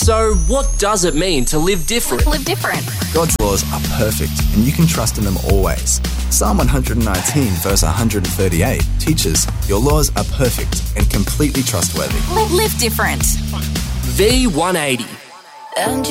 So, what does it mean to live different? Live different. God's laws are perfect, and you can trust in them always. Psalm 119, verse 138 teaches, your laws are perfect and completely trustworthy. Live different. V180. And